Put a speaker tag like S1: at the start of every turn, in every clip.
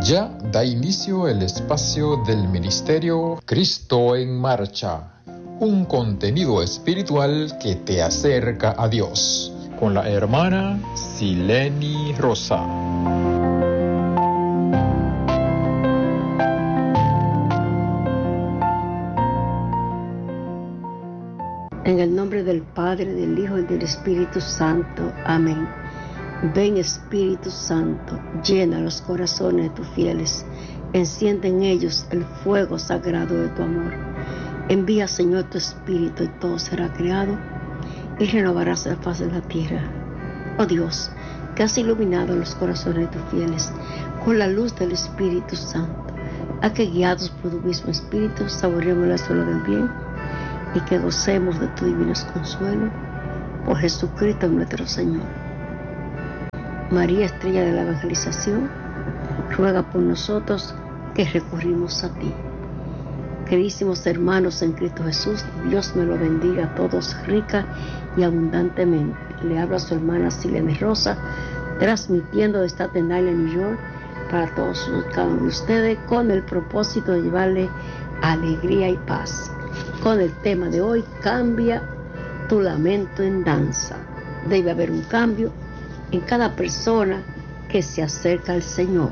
S1: Ya da inicio el espacio del ministerio Cristo en Marcha, un contenido espiritual que te acerca a Dios, con la hermana Sileni Rosa.
S2: En el nombre del Padre, del Hijo y del Espíritu Santo. Amén. Ven, Espíritu Santo, llena los corazones de tus fieles, enciende en ellos el fuego sagrado de tu amor. Envía, Señor, tu Espíritu y todo será creado y renovarás la faz de la tierra. Oh Dios, que has iluminado los corazones de tus fieles con la luz del Espíritu Santo, a que guiados por tu mismo Espíritu saboreemos la sola del bien y que gocemos de tu divino consuelo por Jesucristo nuestro Señor. María, estrella de la evangelización, ruega por nosotros que recurrimos a ti. Queridísimos hermanos en Cristo Jesús, Dios me lo bendiga a todos rica y abundantemente. Le habla a su hermana Sileni Rosa, transmitiendo desde Staten Island, New York, para todos cada uno de ustedes, con el propósito de llevarle alegría y paz. Con el tema de hoy, cambia tu lamento en danza. Debe haber un cambio en cada persona que se acerca al Señor.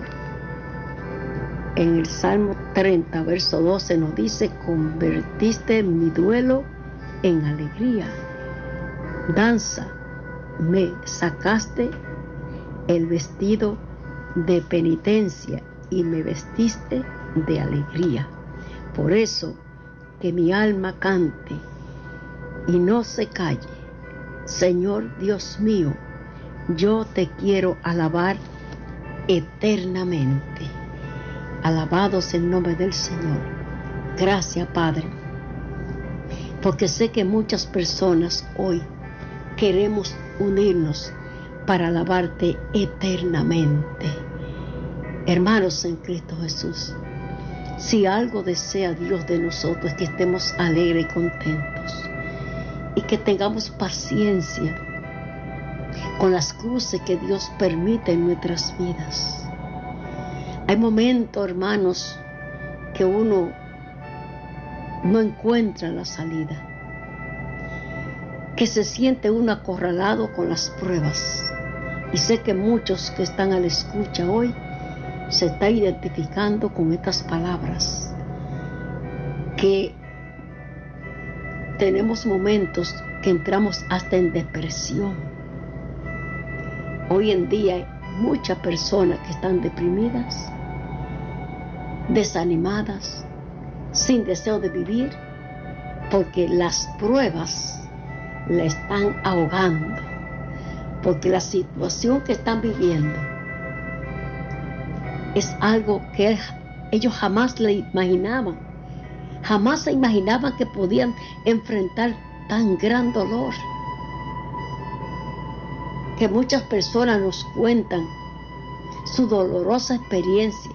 S2: En el Salmo 30, verso 12 nos dice: convertiste mi duelo en alegría. Danza, me sacaste el vestido de penitencia y me vestiste de alegría. Por eso, que mi alma cante y no se calle. Señor Dios mío, yo te quiero alabar eternamente. Alabados el nombre del Señor. Gracias, Padre, porque sé que muchas personas hoy queremos unirnos para alabarte eternamente. Hermanos en Cristo Jesús, si algo desea Dios de nosotros es que estemos alegres y contentos y que tengamos paciencia con las cruces que Dios permite en nuestras vidas. Hay momentos, hermanos, que uno no encuentra la salida, que se siente uno acorralado con las pruebas. Y sé que muchos que están a la escucha hoy se están identificando con estas palabras, que tenemos momentos que entramos hasta en depresión. Hoy en día hay muchas personas que están deprimidas, desanimadas, sin deseo de vivir, porque las pruebas la están ahogando, porque la situación que están viviendo es algo que ellos jamás le imaginaban. Jamás se imaginaban que podían enfrentar tan gran dolor. Que muchas personas nos cuentan su dolorosa experiencia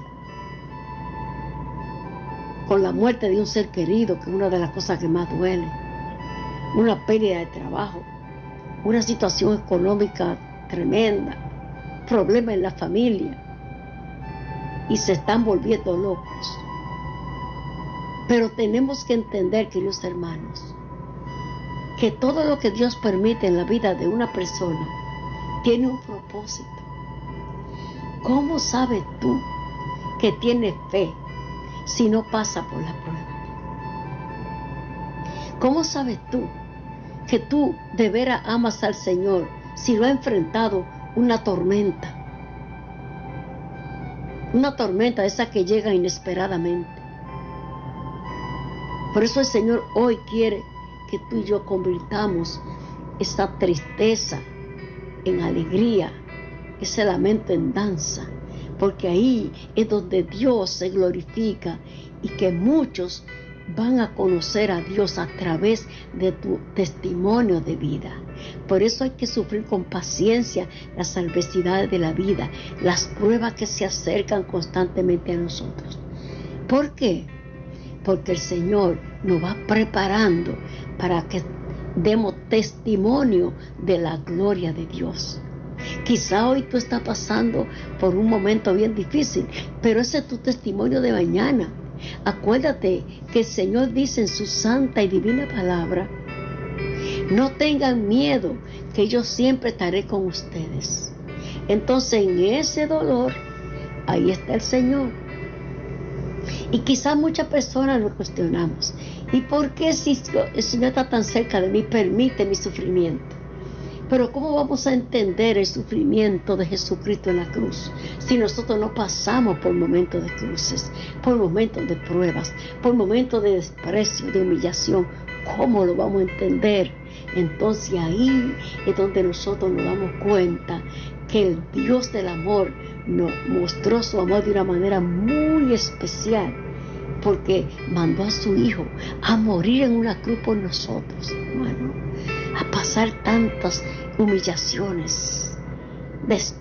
S2: con la muerte de un ser querido, que es una de las cosas que más duele. Una pérdida de trabajo, una situación económica tremenda, problemas en la familia, y se están volviendo locos. Pero tenemos que entender, queridos hermanos, que todo lo que Dios permite en la vida de una persona tiene un propósito. ¿Cómo sabes tú que tienes fe si no pasa por la prueba? ¿Cómo sabes tú que tú de veras amas al Señor si no has enfrentado una tormenta? Una tormenta esa que llega inesperadamente. Por eso el Señor hoy quiere que tú y yo convirtamos esa tristeza en alegría, ese lamento en danza, porque ahí es donde Dios se glorifica y que muchos van a conocer a Dios a través de tu testimonio de vida. Por eso hay que sufrir con paciencia las adversidades de la vida, las pruebas que se acercan constantemente a nosotros. ¿Por qué? Porque el Señor nos va preparando para que demos testimonio de la gloria de Dios. Quizá hoy tú estás pasando por un momento bien difícil, pero ese es tu testimonio de mañana. Acuérdate que el Señor dice en su santa y divina palabra: no tengan miedo, que yo siempre estaré con ustedes. Entonces, en ese dolor, ahí está el Señor. Y quizás muchas personas nos cuestionamos: ¿y por qué si el Señor está tan cerca de mí, permite mi sufrimiento? Pero ¿cómo vamos a entender el sufrimiento de Jesucristo en la cruz si nosotros no pasamos por momentos de cruces, por momentos de pruebas, por momentos de desprecio, de humillación? ¿Cómo lo vamos a entender? Entonces ahí es donde nosotros nos damos cuenta que el Dios del amor nos mostró su amor de una manera muy especial, porque mandó a su Hijo a morir en una cruz por nosotros, hermano, a pasar tantas humillaciones,